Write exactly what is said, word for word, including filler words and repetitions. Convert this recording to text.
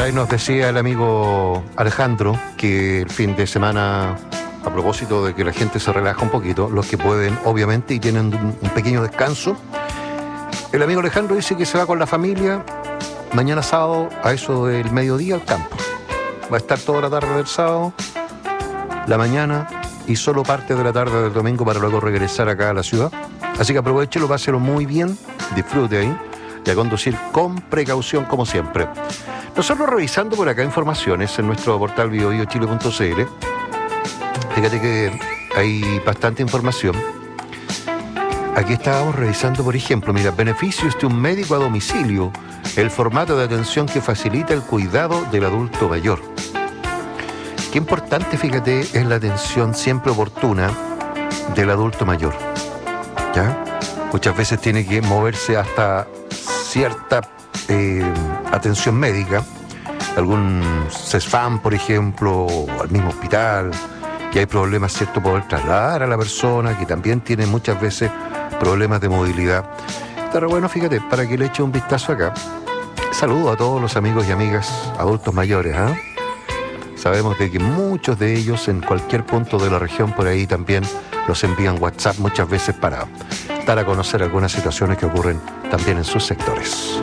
ahí nos decía el amigo Alejandro que el fin de semana, a propósito de que la gente se relaja un poquito, los que pueden, obviamente, y tienen un, un pequeño descanso, el amigo Alejandro dice que se va con la familia mañana sábado a eso del mediodía al campo. Va a estar toda la tarde del sábado, la mañana y solo parte de la tarde del domingo para luego regresar acá a la ciudad. Así que aprovechelo, páselo muy bien, disfrute ahí y a conducir con precaución como siempre. Nosotros revisando por acá informaciones en nuestro portal bio bio chile punto c l, fíjate que hay bastante información. Aquí estábamos revisando, por ejemplo, mira, beneficios de un médico a domicilio, el formato de atención que facilita el cuidado del adulto mayor. Qué importante, fíjate, es la atención siempre oportuna del adulto mayor, ¿ya? Muchas veces tiene que moverse hasta cierta eh, atención médica, algún CESFAM, por ejemplo, o al mismo hospital, y hay problemas, ¿cierto?, poder trasladar a la persona, que también tiene muchas veces problemas de movilidad. Pero bueno, fíjate, para que le eche un vistazo acá. Saludo a todos los amigos y amigas adultos mayores, ¿ah? ¿eh? Sabemos de que muchos de ellos en cualquier punto de la región por ahí también los envían WhatsApp muchas veces para dar a conocer algunas situaciones que ocurren también en sus sectores.